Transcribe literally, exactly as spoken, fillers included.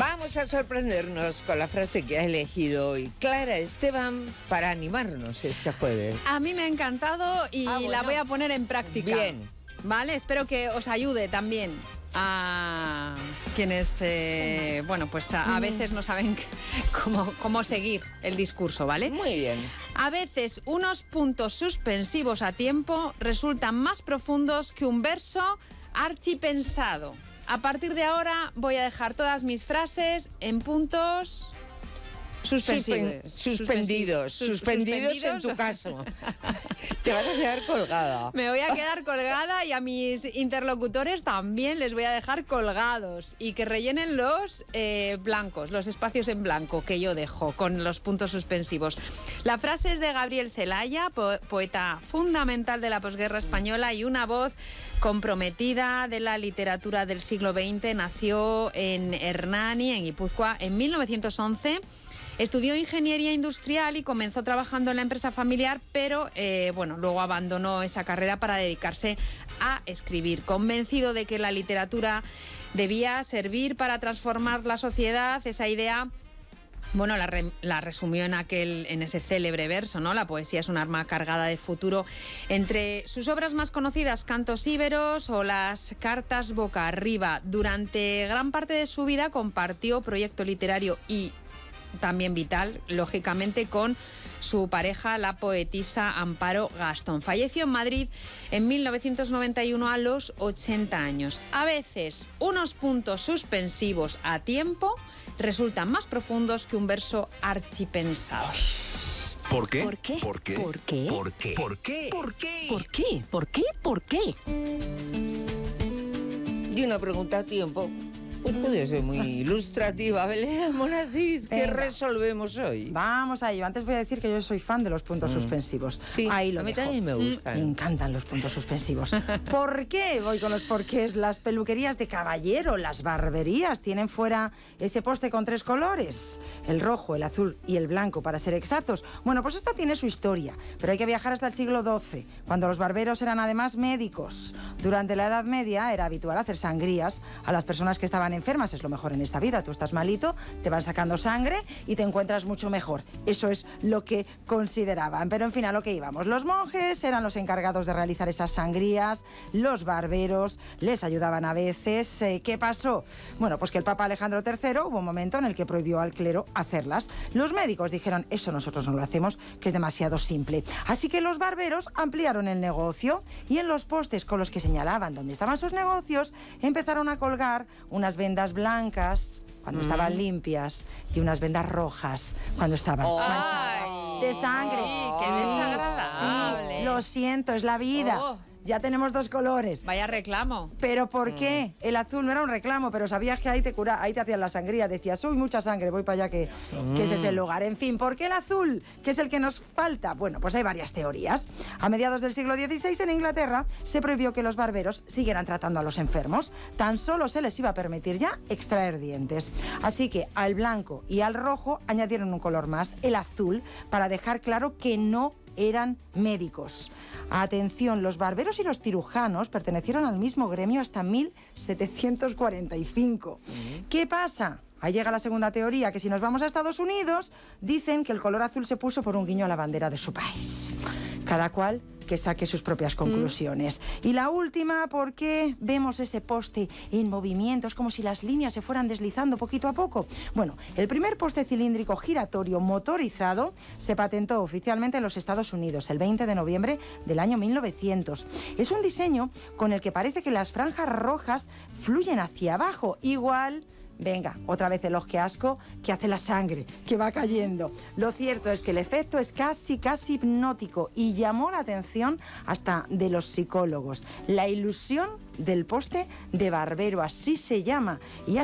Vamos a sorprendernos con la frase que ha elegido hoy Clara Esteban para animarnos este jueves. A mí me ha encantado y ah, bueno. la voy a poner en práctica. Bien. Vale, espero que os ayude también a quienes, eh, bueno, pues a, a veces no saben cómo, cómo seguir el discurso, ¿vale? Muy bien. A veces unos puntos suspensivos a tiempo resultan más profundos que un verso archipensado. A partir de ahora voy a dejar todas mis frases en puntos suspensivos. Suspen- suspendidos, Sus- suspendidos, suspendidos en tu caso. Te vas a quedar colgada. Me voy a quedar colgada y a mis interlocutores también les voy a dejar colgados y que rellenen los eh, blancos, los espacios en blanco que yo dejo con los puntos suspensivos. La frase es de Gabriel Celaya, po- poeta fundamental de la posguerra española y una voz comprometida de la literatura del siglo veinte. Nació en Hernani, en Guipúzcoa, en mil novecientos once. Estudió ingeniería industrial y comenzó trabajando en la empresa familiar, pero eh, bueno, luego abandonó esa carrera para dedicarse a escribir, convencido de que la literatura debía servir para transformar la sociedad. Esa idea, bueno, la, re, la resumió en aquel, en ese célebre verso, ¿no? La poesía es un arma cargada de futuro. Entre sus obras más conocidas, Cantos íberos o las Cartas boca arriba. Durante gran parte de su vida compartió proyecto literario y también vital, lógicamente, con su pareja, la poetisa Amparo Gastón. Falleció en Madrid en mil novecientos noventa y uno a los ochenta años. A veces, unos puntos suspensivos a tiempo resultan más profundos que un verso archipensado. ¿Por qué? ¿Por qué? ¿Por qué? ¿Por qué? ¿Por qué? ¿Por qué? ¿Por qué? ¿Por qué? ¿Por qué? ¿Por qué? Y una pregunta a tiempo. Pues puede ser muy ilustrativa. Belén Almonacid, ¿qué Venga. resolvemos hoy? Vamos a ello. Antes voy a decir que yo soy fan de los puntos Mm. suspensivos. Sí, Ahí lo a mí dejo. también me gustan. Me encantan los puntos suspensivos. ¿Por qué voy con los porqués? Las peluquerías de caballero, las barberías, tienen fuera ese poste con tres colores. El rojo, el azul y el blanco, para ser exactos. Bueno, pues esto tiene su historia. Pero hay que viajar hasta el siglo doce, cuando los barberos eran además médicos. Durante la Edad Media era habitual hacer sangrías a las personas que estaban enfermas. Es lo mejor en esta vida. Tú estás malito, te van sacando sangre y te encuentras mucho mejor. Eso es lo que consideraban. Pero en fin, a lo que íbamos. Los monjes eran los encargados de realizar esas sangrías, los barberos les ayudaban a veces. Eh, ¿Qué pasó? Bueno, pues que el Papa Alejandro tercero hubo un momento en el que prohibió al clero hacerlas. Los médicos dijeron, eso nosotros no lo hacemos, que es demasiado simple. Así que los barberos ampliaron el negocio y en los postes con los que señalaban dónde estaban sus negocios empezaron a colgar unas vendas blancas cuando mm. estaban limpias y unas vendas rojas cuando estaban oh. manchadas de sangre. Ay, qué desagradable. Sí, lo siento, es la vida. Oh. Ya tenemos dos colores. Vaya reclamo. ¿Pero por qué? El azul no era un reclamo, pero sabías que ahí te cura, ahí te hacían la sangría. Decías, uy, mucha sangre, voy para allá que, mm. que ese es el lugar. En fin, ¿por qué el azul? ¿Qué es el que nos falta? Bueno, pues hay varias teorías. A mediados del siglo dieciséis en Inglaterra se prohibió que los barberos siguieran tratando a los enfermos. Tan solo se les iba a permitir ya extraer dientes. Así que al blanco y al rojo añadieron un color más, el azul, para dejar claro que no eran médicos. Atención, los barberos y los cirujanos pertenecieron al mismo gremio hasta mil setecientos cuarenta y cinco. Uh-huh. ¿Qué pasa? Ahí llega la segunda teoría, que si nos vamos a Estados Unidos, dicen que el color azul se puso por un guiño a la bandera de su país. Cada cual que saque sus propias conclusiones. Mm. Y la última, ¿por qué vemos ese poste en movimiento? Es como si las líneas se fueran deslizando poquito a poco. Bueno, el primer poste cilíndrico giratorio motorizado se patentó oficialmente en los Estados Unidos el veinte de noviembre del año mil novecientos. Es un diseño con el que parece que las franjas rojas fluyen hacia abajo, igual... Venga, otra vez el ojo, qué asco, que hace la sangre, que va cayendo. Lo cierto es que el efecto es casi, casi hipnótico y llamó la atención hasta de los psicólogos. La ilusión del poste de barbero, así se llama. Y